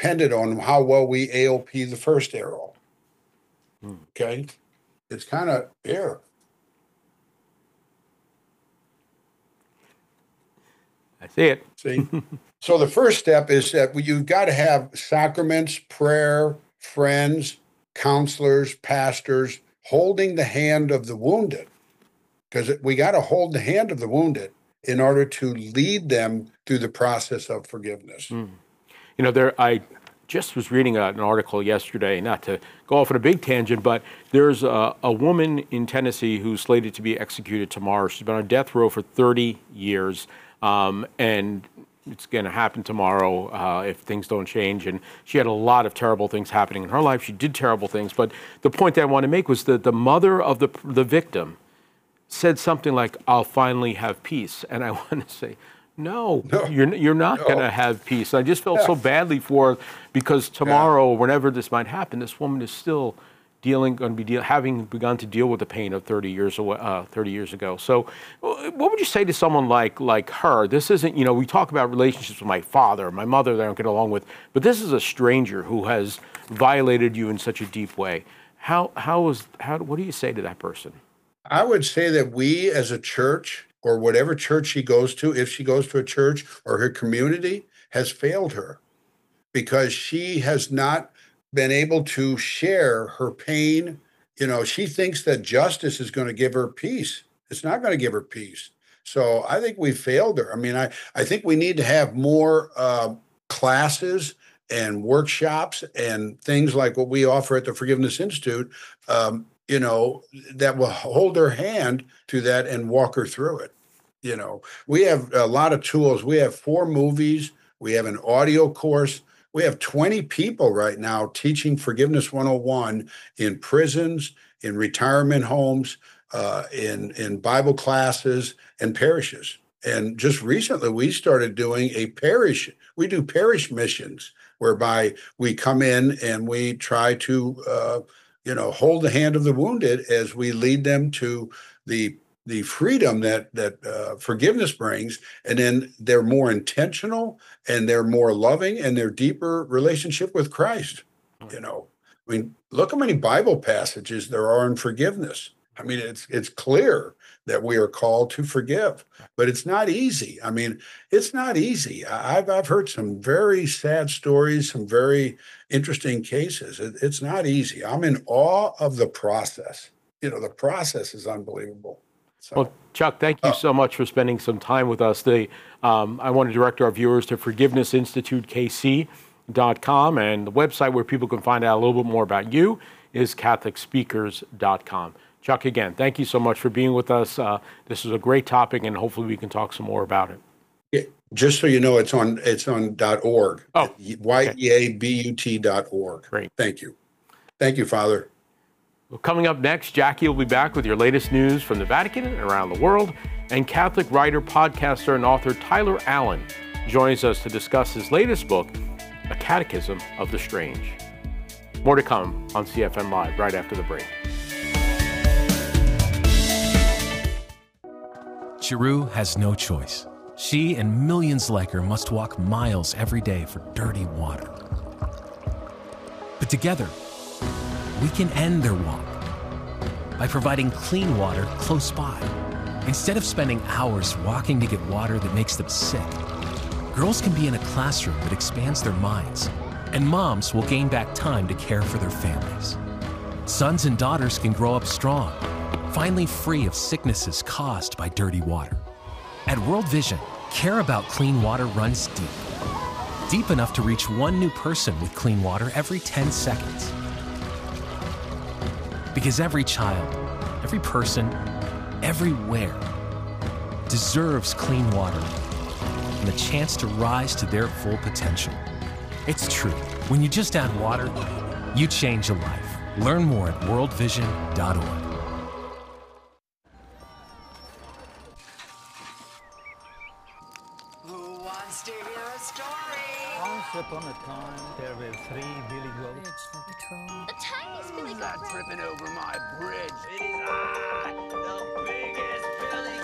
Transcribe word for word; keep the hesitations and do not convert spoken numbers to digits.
dependent on how well we A O P the first arrow. Hmm. Okay? It's kind of here. I see it. See? So the first step is that you've got to have sacraments, prayer, friends, counselors, pastors, holding the hand of the wounded. Because we got to hold the hand of the wounded in order to lead them through the process of forgiveness. Mm. You know, there I just was reading a, an article yesterday, not to go off on a big tangent, but there's a, a woman in Tennessee who's slated to be executed tomorrow. She's been on death row for thirty years, um, and it's going to happen tomorrow uh, if things don't change. And she had a lot of terrible things happening in her life. She did terrible things. But the point that I want to make was that the mother of the the victim said something like, "I'll finally have peace." And I want to say, no, no, you're you're not no. going to have peace. I just felt yeah. so badly for her because tomorrow, yeah. whenever this might happen, this woman is still dealing, going to be deal, having begun to deal with the pain of thirty years away, uh, thirty years ago. So, what would you say to someone like like her? This isn't, you know, we talk about relationships with my father, my mother that I don't get along with, but this is a stranger who has violated you in such a deep way. How how is how what do you say to that person? I would say that we as a church, or whatever church she goes to, if she goes to a church or her community, has failed her because she has not been able to share her pain. You know, she thinks that justice is going to give her peace. It's not going to give her peace. So I think we failed her. I mean, I, I think we need to have more uh, classes and workshops and things like what we offer at the Forgiveness Institute, um, you know, that will hold her hand to that and walk her through it. You know, we have a lot of tools. We have four movies. We have an audio course. We have twenty people right now teaching Forgiveness one oh one in prisons, in retirement homes, uh, in, in Bible classes and parishes. And just recently, we started doing a parish. We do parish missions whereby we come in and we try to uh, you know, hold the hand of the wounded as we lead them to the the freedom that that uh, forgiveness brings, and then they're more intentional and they're more loving and they're deeper relationship with Christ. You know, I mean, look how many Bible passages there are in forgiveness. I mean, it's it's clear that we are called to forgive, but it's not easy. I mean, it's not easy. I've I've heard some very sad stories, some very interesting cases. It, it's not easy. I'm in awe of the process. You know, the process is unbelievable. So, well, Chuck, thank you uh, so much for spending some time with us. The, um, I want to direct our viewers to forgiveness institute k c dot com, and the website where people can find out a little bit more about you is catholic speakers dot com. Chuck, again, thank you so much for being with us. Uh, this is a great topic, and hopefully we can talk some more about it. Yeah, just so you know, it's on it's on .org. Oh, Y E A B U T dot org. Great. Thank you. Thank you, Father. Well, coming up next, Jackie will be back with your latest news from the Vatican and around the world, and Catholic writer, podcaster, and author Tyler Allen joins us to discuss his latest book, A Catechism of the Strange. More to come on C F M Live right after the break. Chiru has no choice. She and millions like her must walk miles every day for dirty water. But together, we can end their walk by providing clean water close by. Instead of spending hours walking to get water that makes them sick, girls can be in a classroom that expands their minds, and moms will gain back time to care for their families. Sons and daughters can grow up strong, finally free of sicknesses caused by dirty water. At World Vision, care about clean water runs deep. Deep enough to reach one new person with clean water every ten seconds. Because every child, every person, everywhere deserves clean water and the chance to rise to their full potential. It's true. When you just add water, you change a life. Learn more at world vision dot org. Who wants to hear a story? Once upon a time, there were three billy goats. The tiniest billy goat. Not tripping over my bridge. It is I, the biggest billy